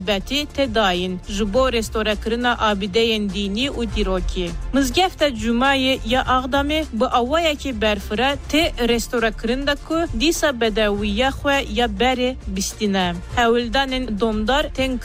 beti tedayin jibo restore kirina abideyen dini u diroki. Mizgefta cumayê ya Ağdamê bi awayekî berfire tê restore kirinda ku dîsa bedewiya xwe ya berê bîstîne. Hewildanên domdar tên